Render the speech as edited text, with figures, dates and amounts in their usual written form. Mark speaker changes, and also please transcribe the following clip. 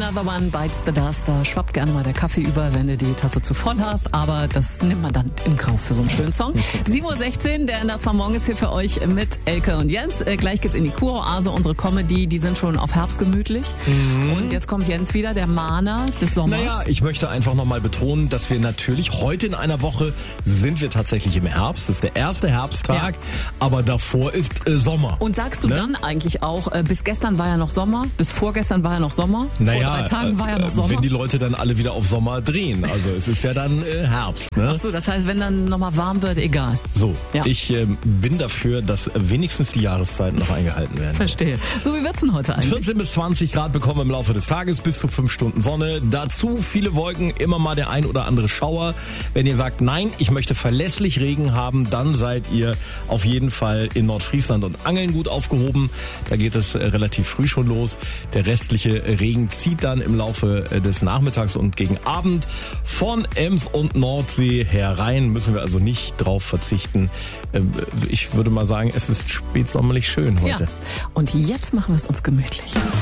Speaker 1: Another One Bites the Dust. Da schwappt gerne mal der Kaffee über, wenn du die Tasse zu voll hast. Aber das nimmt man dann in Kauf für so einen schönen Song. 7.16 Uhr, der Nachtmorgen ist hier für euch mit Elke und Jens. Gleich geht's in die Kuroase, unsere Comedy. Die sind schon auf Herbst gemütlich. Und jetzt kommt Jens wieder, der Mahner des Sommers.
Speaker 2: Naja, ich möchte einfach nochmal betonen, dass wir natürlich heute in einer Woche sind wir tatsächlich im Herbst. Das ist der erste Herbsttag, aber davor ist Sommer.
Speaker 1: Und sagst du dann eigentlich auch, bis gestern war ja noch Sommer, bis vorgestern war ja noch Sommer,
Speaker 2: naja,
Speaker 1: vor 3 Tagen war ja noch Sommer?
Speaker 2: Wenn die Leute dann alle wieder auf Sommer drehen. Also es ist ja dann Herbst. Ne?
Speaker 1: Ach so, das heißt, wenn dann nochmal warm wird, egal.
Speaker 2: So,
Speaker 1: ja.
Speaker 2: Ich bin dafür, dass wenigstens die Jahreszeiten noch eingehalten werden.
Speaker 1: Verstehe. So, wie wird's denn heute eigentlich?
Speaker 2: 14 bis 20 Grad bekommen im Laufe des Tages, bis zu 5 Stunden Sonne. Dazu viele Wolken, immer mal der ein oder andere Schauer. Wenn ihr sagt, nein, ich möchte verlässlich Regen haben, dann seid ihr auf jeden Fall in Nordfriesland und Angeln gut aufgehoben. Da geht es relativ früh schon los. Der restliche Regen zieht dann im Laufe des Nachmittags und gegen Abend von Ems und Nordsee herein. Müssen wir also nicht drauf verzichten. Ich würde mal sagen, es ist spätsommerlich schön heute.
Speaker 1: Ja. Und jetzt machen wir es uns gemütlich.